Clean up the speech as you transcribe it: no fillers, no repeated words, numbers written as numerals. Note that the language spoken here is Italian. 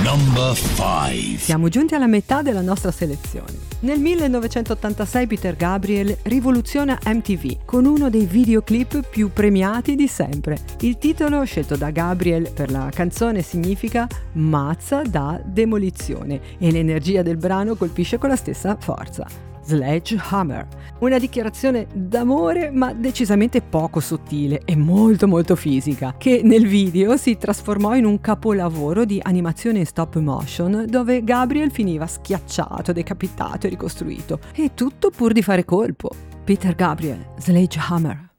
Number 5. Siamo giunti alla metà della nostra selezione. Nel 1986 Peter Gabriel rivoluziona MTV con uno dei videoclip più premiati di sempre. Il titolo scelto da Gabriel per la canzone significa mazza da demolizione e l'energia del brano colpisce con la stessa forza. Sledgehammer, una dichiarazione d'amore ma decisamente poco sottile e molto molto fisica, che nel video si trasformò in un capolavoro di animazione in stop motion dove Gabriel finiva schiacciato, decapitato e ricostruito, e tutto pur di fare colpo. Peter Gabriel, Sledgehammer.